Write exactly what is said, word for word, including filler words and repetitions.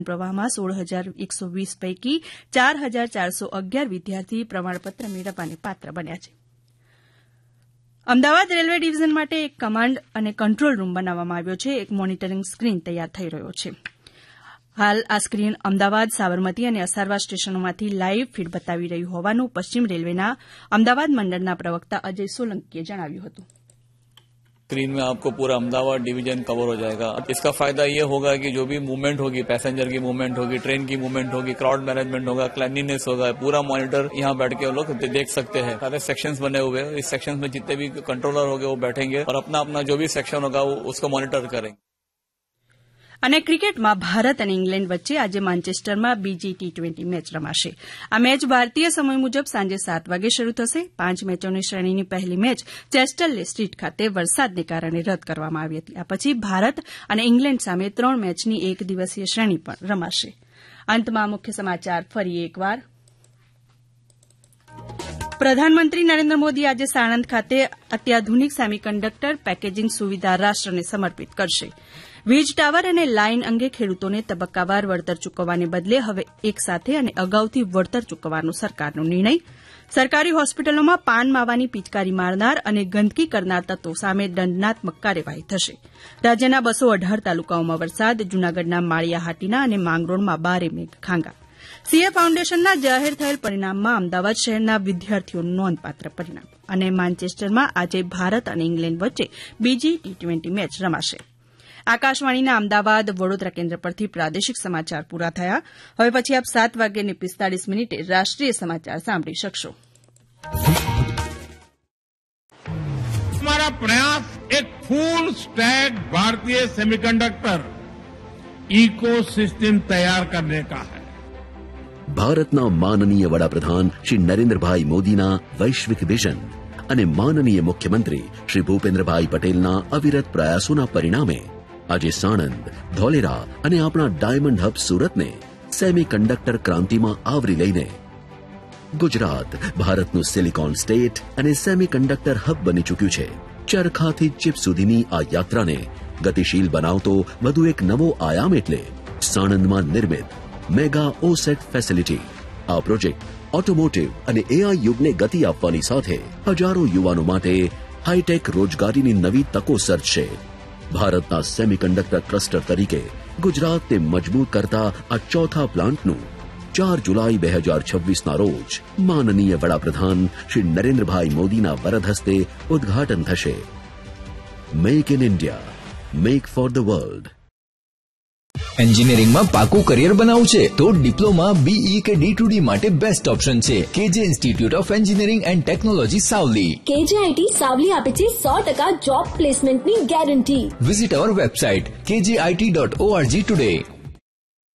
પ્રવાહમાં સોળ હજાર એકસો વીસ પૈકી ચાર હજાર ચારસો અગિયાર વિદ્યાર્થી પ્રમાણપત્ર મેળવવાને પાત્ર બન્યા છે. અમદાવાદ રેલવે ડિવિઝન માટે એક કમાન્ડ અને કંટ્રોલ રૂમ બનાવવામાં આવ્યો છે. એક મોનિટરિંગ સ્ક્રીન તૈયાર થઈ રહ્યો છે. હાલ આ સ્ક્રીન અમદાવાદ, સાબરમતી અને અસારવા સ્ટેશનોમાંથી લાઇવ ફીડ બતાવી રહ્યું હોવાનું પશ્ચિમ રેલવેના અમદાવાદ મંડળના પ્રવક્તા અજય સોલંકીએ જણાવ્યું હતું. स्क्रीन में आपको पूरा अहमदाबाद डिवीजन कवर हो जाएगा. इसका फायदा ये होगा कि जो भी मूवमेंट होगी, पैसेंजर की मूवमेंट होगी, ट्रेन की मूवमेंट होगी, क्राउड मैनेजमेंट होगा, क्लीनलीनेस होगा, पूरा मॉनिटर यहाँ बैठ के वो लोग देख सकते हैं. सारे सेक्शंस बने हुए हैं. इस सेक्शंस में जितने भी कंट्रोलर होंगे वो बैठेंगे और अपना अपना जो भी सेक्शन होगा वो उसको मॉनिटर करेंगे. અને ક્રિકેટમાં ભારત અને ઇંગ્લેન્ડ વચ્ચે આજે માન્ચેસ્ટરમાં બીજી ટી ટ્વેન્ટી મેચ રમાશે. આ મેચ ભારતીય સમય મુજબ સાંજે સાત વાગે શરૂ થશે. પાંચ મેચોની શ્રેણીની પહેલી મેચ ચેસ્ટરલે સ્ટ્રીટ ખાતે વરસાદને કારણે રદ કરવામાં આવી હતી. આ પછી ભારત અને ઇંગ્લેન્ડ સામે ત્રણ મેચની એક દિવસીય શ્રેણી પણ રમાશે. અંતમાં મુખ્ય સમાચાર ફરી એકવાર. પ્રધાનમંત્રી નરેન્દ્ર મોદી આજે સાણંદ ખાતે અત્યાધુનિક સેમિકન્ડક્ટર પેકેજિંગ સુવિધા રાષ્ટ્રને સમર્પિત કરશે. વીજ ટાવર અને લાઇન અંગે ખેડૂતોને તબક્કાવાર વળતર ચૂકવવાને બદલે હવે એકસાથે અને અગાઉથી વળતર ચૂકવવાનો સરકારનો નિર્ણય. સરકારી હોસ્પિટલોમાં પાન માવાની પિચકારી મારનાર અને ગંદકી કરનાર તત્વો સામે દંડનાત્મક કાર્યવાહી થશે. રાજ્યના બસો અઢાર તાલુકાઓમાં વરસાદ. જૂનાગઢના માળિયાહાટીના અને માંગરોળમાં બારે મેઘ ખાંગા. સીએ ફાઉન્ડેશનના જાહેર થયેલ પરિણામમાં અમદાવાદ શહેરના વિદ્યાર્થીઓનું નોંધપાત્ર પરિણામ. અને માન્ચેસ્ટરમાં આજે ભારત અને ઇંગ્લેન્ડ વચ્ચે બીજી ટી ટ્વેન્ટી મેચ રમાશે. આકાશવાણીના અમદાવાદ વડોદરા કેન્દ્ર પરથી પ્રાદેશિક સમાચાર પૂરા થયા. હવે પછી આપ સાત વાગ્યાને પિસ્તાળીસ મિનિટે રાષ્ટ્રીય સમાચાર સાંભળી શકશો. हमारा प्रयास एक फुल स्टैक भारतीय सेमीकंडक्टर इकोसिस्टम तैयार करने का है. ભારતના માનનીય વડાપ્રધાન શ્રી નરેન્દ્રભાઈ મોદીના વૈશ્વિક વિઝન અને માનનીય મુખ્યમંત્રી શ્રી ભૂપેન્દ્રભાઈ પટેલના અવિરત પ્રયાસોના પરિણામે આજે સાણંદ, ધોલેરા અને આપણા ડાયમંડ હબ સુરતને સેમી કન્ડક્ટર ક્રાંતિમાં આવરી લઈને ગુજરાત ભારતનું સિલિકોન સ્ટેટ અને સેમી કન્ડક્ટર હબ બની ચૂક્યું છે. ચરખાથી ચિપ સુધીની આ યાત્રાને ગતિશીલ બનાવતો વધુ એક નવો આયામ એટલે સાણંદમાં નિર્મિત મેગા ઓસેટ ફેસિલિટી. આ પ્રોજેક્ટ ઓટોમોટિવ અને એઆઈ યુગને ગતિ આપવાની સાથે હજારો યુવાનો માટે હાઈટેક રોજગારીની નવી તકો સર્જશે. ભારતના સેમિકન્ડક્ટર ક્લસ્ટર તરીકે ગુજરાતને મજબૂત કરતા આ ચોથા પ્લાન્ટનું ચાર જુલાઈ બે હજાર છવ્વીસના રોજ માનનીય વડાપ્રધાન શ્રી નરેન્દ્રભાઈ મોદીના વરદ હસ્તે ઉદ્ઘાટન થશે. Make in India, make for the world. એન્જિનિયરિંગમાં પાકું કરિયર બનાવવું છે તો ડિપ્લોમા, બીઈ કે ડી ટુ ડી માટે બેસ્ટ ઓપ્શન છે કેજે institute of engineering and technology Savli. કેજેઆઈટી Savli આપે છે સો ટકા જોબ પ્લેસમેન્ટની ગેરંટી. વિઝિટ અવર વેબસાઇટ કેજેઆઈટી ડોટ ઓઆરજી ટુડે.